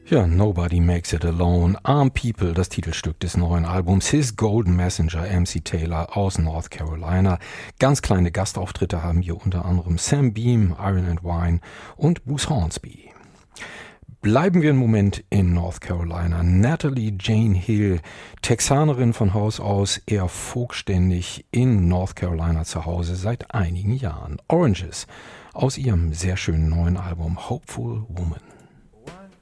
Ja, Nobody Makes It Alone, Arm People, das Titelstück des neuen Albums His Golden Messenger, MC Taylor aus North Carolina. Ganz kleine Gastauftritte haben hier unter anderem Sam Beam, Iron and Wine und Bruce Hornsby. Bleiben wir einen Moment in North Carolina. Natalie Jane Hill, Texanerin von Haus aus, eher folkständig in North Carolina zu Hause seit einigen Jahren. Oranges aus ihrem sehr schönen neuen Album Hopeful Woman.